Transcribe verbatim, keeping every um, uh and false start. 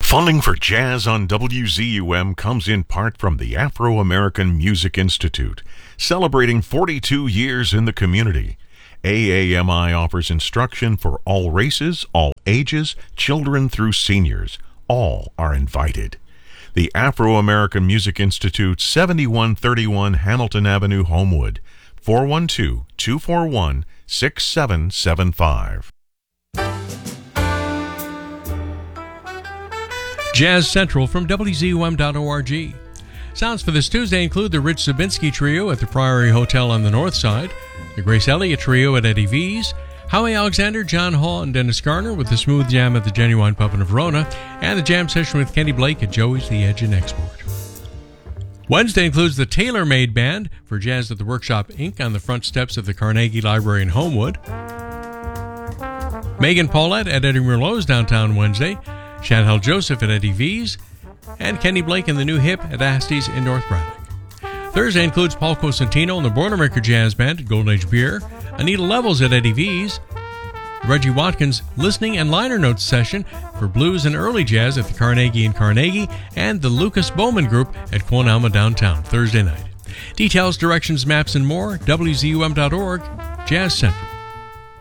Funding for Jazz on W Z U M comes in part from the Afro-American Music Institute, celebrating forty-two years in the community. A A M I offers instruction for all races, all ages, children through seniors. All are invited. The Afro-American Music Institute, seventy-one thirty-one Hamilton Avenue, Homewood, four one two, two four one, six seven seven five. Jazz Central from W Z U M dot org. Sounds for this Tuesday include the Rich Zabinski Trio at the Priory Hotel on the North Side, the Grace Elliott Trio at Eddie V's, Howie Alexander, John Hall, and Dennis Garner with the Smooth Jam at the Genuine Pub in Verona, and the Jam Session with Kenny Blake at Joey's The Edge and Export. Wednesday includes the Tailor Made Band for Jazz at the Workshop Incorporated on the front steps of the Carnegie Library in Homewood, Megan Paulette at Eddie Merlot's downtown Wednesday, Chantal Joseph at Eddie V's, and Kenny Blake and the New Hip at Asty's in North Braddock. Thursday includes Paul Cosentino and the Boilermaker Jazz Band at Golden Age Beer, Anita Levels at Eddie V's, Reggie Watkins Listening and Liner Notes session for blues and early jazz at the Carnegie in Carnegie, and the Lucas Bowman Group at Quon Alma downtown Thursday night. Details, directions, maps, and more, W Z U M dot org, Jazz Central.